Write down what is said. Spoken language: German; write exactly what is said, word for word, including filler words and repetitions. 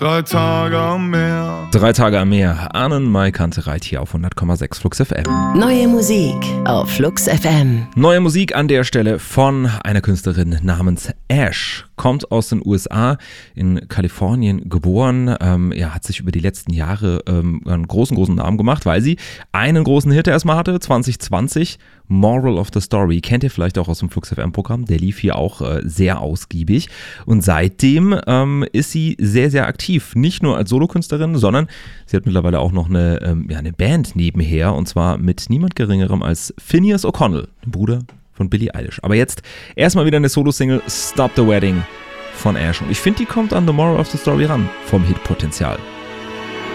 Drei Tage am Meer. Drei Tage am Meer. Arnen Mai Kantereit hier auf hundert Komma sechs Flux F M. Neue Musik auf Flux F M. Neue Musik an der Stelle von einer Künstlerin namens Ash. Kommt aus den U S A, in Kalifornien geboren. Ähm, ja, hat sich über die letzten Jahre ähm, einen großen, großen Namen gemacht, weil sie einen großen Hit erstmal hatte, zwanzig zwanzig. Moral of the Story. Kennt ihr vielleicht auch aus dem Flux F M-Programm. Der lief hier auch äh, sehr ausgiebig. Und seitdem ähm, ist sie sehr, sehr aktiv. Nicht nur als Solokünstlerin, sondern sie hat mittlerweile auch noch eine, ähm, ja, eine Band nebenher. Und zwar mit niemand Geringerem als Finneas O'Connell, dem Bruder von Billie Eilish. Aber jetzt erstmal wieder eine Solo-Single, Stop the Wedding von Ash. Und ich finde, die kommt an The Moral of the Story ran, vom Hitpotenzial.